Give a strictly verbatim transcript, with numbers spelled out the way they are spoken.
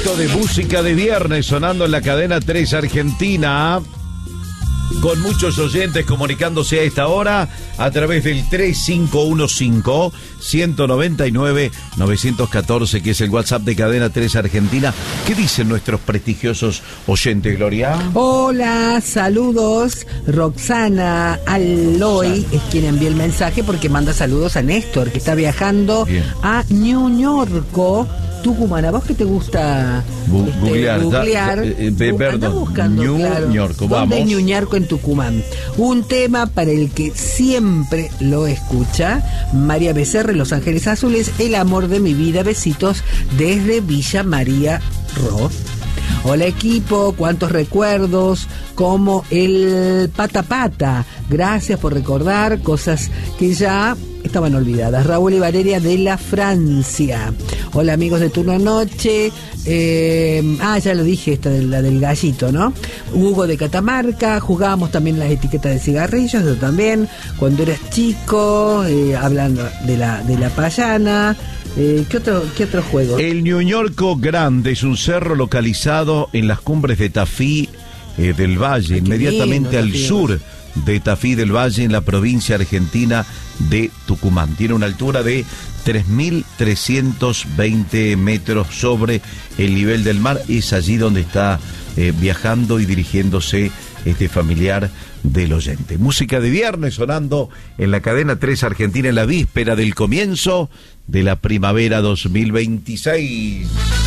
momento de música de viernes sonando en la cadena tres Argentina, con muchos oyentes comunicándose a esta hora a través del tres cinco uno cinco, uno nueve nueve, nueve uno cuatro, que es el WhatsApp de Cadena tres Argentina. ¿Qué dicen nuestros prestigiosos oyentes, Gloria? Hola, saludos. Roxana Aloy es quien envía el mensaje porque manda saludos a Néstor, que está viajando Bien. a Ñuñorco, Tucumán. ¿A vos qué te gusta Bu este, googlear? googlear? Da, eh, eh, perdón, buscando, Ñuñorco, claro. vamos. Ñuñarco en Tucumán. Un tema para el que siempre lo escucha María Becerra, Los Ángeles Azules, El amor de mi vida. Besitos desde Villa María Ro. Hola equipo, cuántos recuerdos, como el pata pata. Gracias por recordar cosas que ya estaban olvidadas. Raúl y Valeria de la Francia. Hola amigos de Turno Noche. Eh, ah, ya lo dije, esta de la del gallito, ¿no? Hugo de Catamarca. Jugábamos también las etiquetas de cigarrillos, eso también. Cuando eras chico, eh, hablando de la, de la payana. Eh, ¿qué, otro, ¿Qué otro juego? El Ñuñorco Grande es un cerro localizado en las cumbres de Tafí eh, del Valle, Ay, inmediatamente lindo, al sur de Tafí del Valle, en la provincia argentina de Tucumán. Tiene una altura de tres mil trescientos veinte metros sobre el nivel del mar. Es allí donde está eh, viajando y dirigiéndose este familiar del oyente. Música de viernes sonando en la cadena tres Argentina en la víspera del comienzo de la primavera dos mil veintiséis.